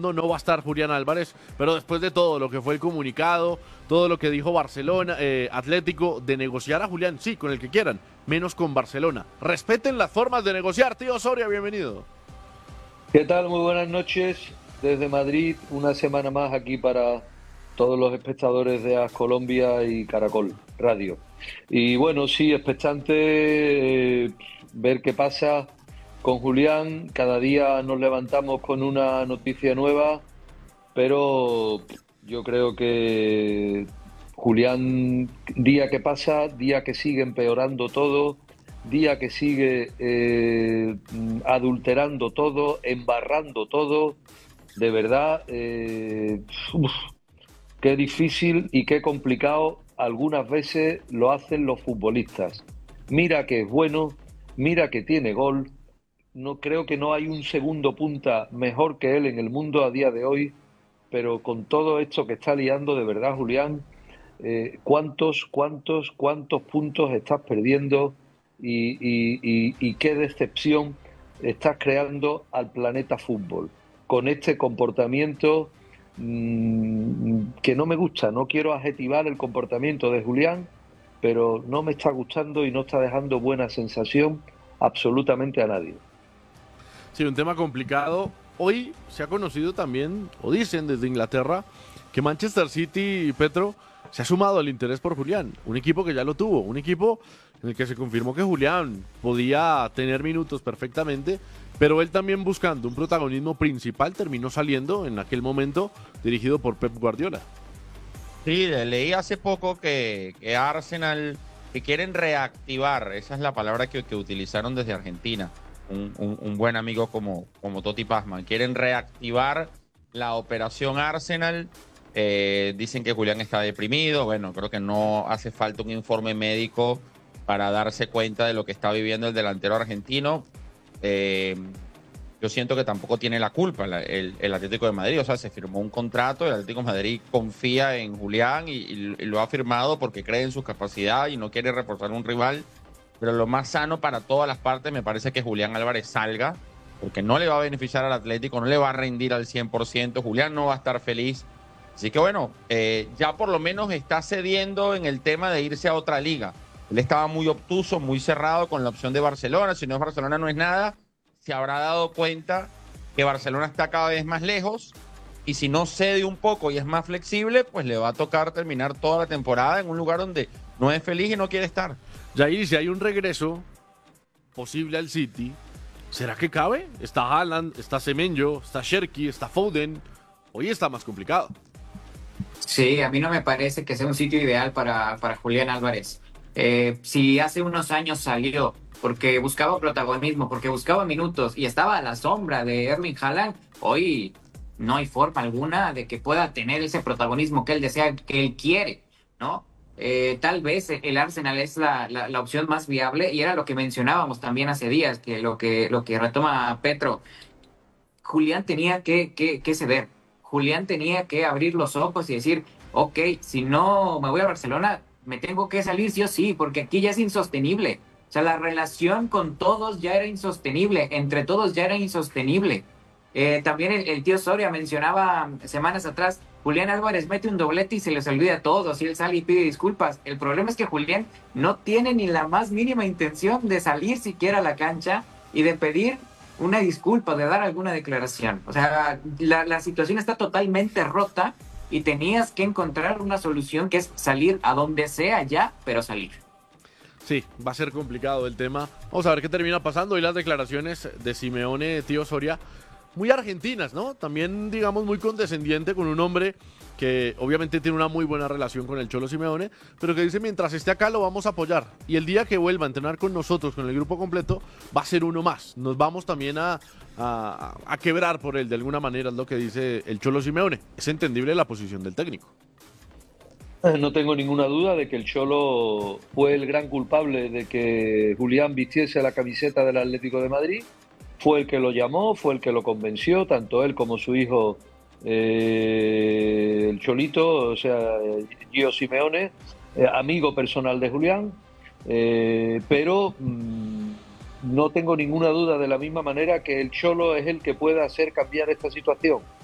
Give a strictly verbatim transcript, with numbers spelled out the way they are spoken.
no, no va a estar Julián Álvarez, pero después de todo lo que fue el comunicado, todo lo que dijo Barcelona, eh, Atlético, de negociar a Julián, sí, con el que quieran, menos con Barcelona. Respeten las formas de negociar, tío Soria, bienvenido. ¿Qué tal? Muy buenas noches desde Madrid, una semana más aquí para todos los espectadores de AS Colombia y Caracol Radio. Y bueno, sí, expectante, eh, ver qué pasa con Julián. Cada día nos levantamos con una noticia nueva, pero yo creo que Julián, día que pasa, día que sigue empeorando todo, día que sigue eh, adulterando todo, embarrando todo, de verdad, eh, uf, qué difícil y qué complicado algunas veces lo hacen los futbolistas. Mira que es bueno, mira que tiene gol, no creo que no hay un segundo punta mejor que él en el mundo a día de hoy, pero con todo esto que está liando, de verdad, Julián, eh, ¿cuántos, cuántos, cuántos puntos estás perdiendo y, y, y, y qué decepción estás creando al planeta fútbol con este comportamiento mmm, que no me gusta? No quiero adjetivar el comportamiento de Julián, pero no me está gustando y no está dejando buena sensación absolutamente a nadie. Sí, un tema complicado. Hoy se ha conocido también, o dicen desde Inglaterra, que Manchester City, Petro, se ha sumado al interés por Julián. Un equipo que ya lo tuvo, un equipo en el que se confirmó que Julián podía tener minutos perfectamente, pero él también buscando un protagonismo principal terminó saliendo en aquel momento dirigido por Pep Guardiola. Sí, leí hace poco que, que Arsenal, que quieren reactivar, esa es la palabra que, que utilizaron desde Argentina, un, un, un buen amigo como, como Totti Pazman, quieren reactivar la operación Arsenal. Eh, dicen que Julián está deprimido. Bueno, creo que no hace falta un informe médico para darse cuenta de lo que está viviendo el delantero argentino. Eh, yo siento que tampoco tiene la culpa el, el, el Atlético de Madrid. O sea, se firmó un contrato, el Atlético de Madrid confía en Julián y, y, y lo ha firmado porque cree en su capacidad y no quiere reforzar un rival. Pero lo más sano para todas las partes me parece que Julián Álvarez salga, porque no le va a beneficiar al Atlético, no le va a rendir al cien por ciento. Julián no va a estar feliz. Así que bueno, eh, ya por lo menos está cediendo en el tema de irse a otra liga. Él estaba muy obtuso, muy cerrado con la opción de Barcelona. Si no es Barcelona, no es nada. Se habrá dado cuenta que Barcelona está cada vez más lejos y si no cede un poco y es más flexible, pues le va a tocar terminar toda la temporada en un lugar donde no es feliz y no quiere estar. Jair, si hay un regreso posible al City, ¿será que cabe? Está Haaland, está Semenyo, está Cherki, está Foden. Hoy está más complicado. Sí, a mí no me parece que sea un sitio ideal para, para Julián Álvarez. Eh, si hace unos años salió porque buscaba protagonismo, porque buscaba minutos y estaba a la sombra de Erling Haaland, hoy no hay forma alguna de que pueda tener ese protagonismo que él desea, que él quiere, ¿no? Eh, tal vez el Arsenal es la, la, la opción más viable y era lo que mencionábamos también hace días, que lo que, lo que retoma Petro. Julián tenía que, que, que ceder. Julián tenía que abrir los ojos y decir, ok, si no me voy a Barcelona, me tengo que salir sí o sí, porque aquí ya es insostenible. O sea, la relación con todos ya era insostenible, entre todos ya era insostenible. Eh, también el, el tío Soria mencionaba semanas atrás, Julián Álvarez mete un doblete y se les olvida a todos, y él sale y pide disculpas. El problema es que Julián no tiene ni la más mínima intención de salir siquiera a la cancha y de pedir una disculpa, de dar alguna declaración. O sea, la, la situación está totalmente rota y tenías que encontrar una solución que es salir a donde sea ya, pero salir. Sí, va a ser complicado el tema. Vamos a ver qué termina pasando. Y las declaraciones de Simeone, tío Soria, muy argentinas, ¿no? También, digamos, muy condescendiente con un hombre que obviamente tiene una muy buena relación con el Cholo Simeone, pero que dice, mientras esté acá lo vamos a apoyar. Y el día que vuelva a entrenar con nosotros, con el grupo completo, va a ser uno más. Nos vamos también a, a, a quebrar por él, de alguna manera, es lo que dice el Cholo Simeone. Es entendible la posición del técnico. No tengo ninguna duda de que el Cholo fue el gran culpable de que Julián vistiese la camiseta del Atlético de Madrid. Fue el que lo llamó, fue el que lo convenció, tanto él como su hijo, eh, el Cholito, o sea, Gio Simeone, eh, amigo personal de Julián. Eh, pero mmm, no tengo ninguna duda, de la misma manera, que el Cholo es el que puede hacer cambiar esta situación.